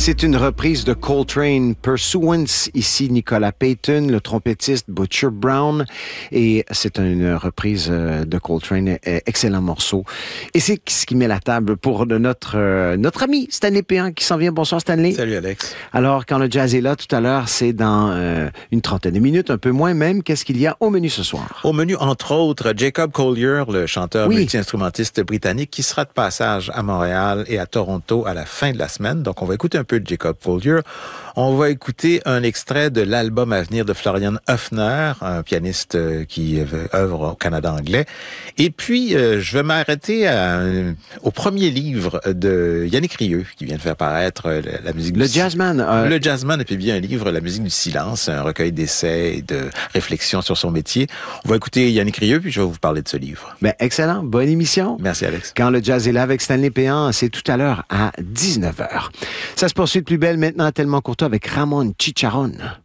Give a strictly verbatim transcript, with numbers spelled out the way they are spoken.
C'est une reprise de Coltrane Pursuance. Ici, Nicolas Payton, le trompettiste Butcher Brown. Et c'est une reprise de Coltrane. Excellent morceau. Et c'est ce qui met la table pour notre, notre ami Stanley Péan qui s'en vient. Bonsoir, Stanley. Salut, Alex. Alors, quand le jazz est là tout à l'heure, c'est dans euh, une trentaine de minutes, un peu moins même. Qu'est-ce qu'il y a au menu ce soir? Au menu, entre autres, Jacob Collier, le chanteur oui. multi-instrumentiste britannique, qui sera de passage à Montréal et à Toronto à la fin de la semaine. Donc, on va écouter un peu de Jacob Collier. On va écouter un extrait de l'album à venir de Florian Höfner, un pianiste qui œuvre au Canada anglais. Et puis, euh, je vais m'arrêter à, au premier livre de Yannick Rieu, qui vient de faire paraître la, la musique Le du Jazzman. Euh... Le Jazzman, et puis bien un livre, La musique du silence, un recueil d'essais et de réflexions sur son métier. On va écouter Yannick Rieu, puis je vais vous parler de ce livre. Ben, excellent. Bonne émission. Merci, Alex. Quand le jazz est là avec Stanley Péan, c'est tout à l'heure à dix-neuf heures. Ça se poursuit de plus belle maintenant, tellement courtois avec Ramon Chicharron.